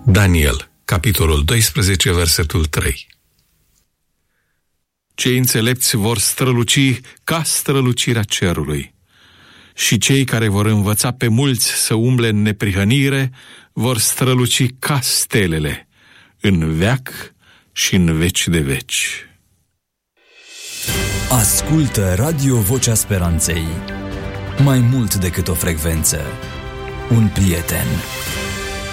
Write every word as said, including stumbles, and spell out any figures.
Daniel, capitolul doisprezece, versetul trei. Cei înțelepți vor străluci ca strălucirea cerului și cei care vor învăța pe mulți să umble în neprihănire vor străluci ca stelele în veac și în veci de veci. Ascultă Radio Vocea Speranței. Mai mult decât o frecvență, un prieten.